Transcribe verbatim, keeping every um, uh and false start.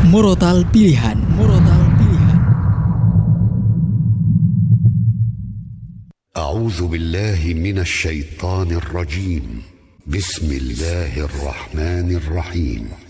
Murotal Pilihan. Murotal Pilihan. أعوذ بالله من الشيطان الرجيم. بسم الله الرحمن الرحيم.